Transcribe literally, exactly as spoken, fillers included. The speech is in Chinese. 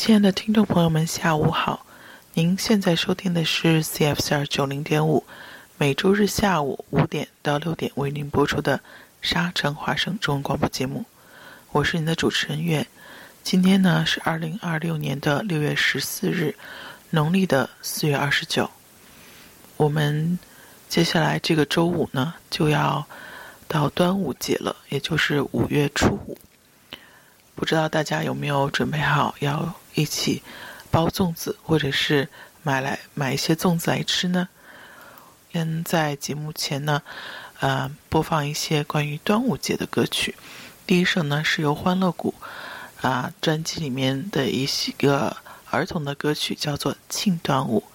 亲爱的听众朋友们，下午好！您现在收听的是 C F C R 九零点五，每周日下午五点到六点为您播出的沙城华声中文广播节目。我是您的主持人月。今天呢是二零二六年的六月十四日，农历的四月二十九。我们接下来这个周五呢就要到端午节了，也就是五月初五。不知道大家有没有准备好要一起包粽子，或者是买来买一些粽子来吃呢？先在节目前呢，呃，播放一些关于端午节的歌曲。第一首呢是由欢乐谷啊、呃、专辑里面的一个儿童的歌曲，叫做《庆端午》。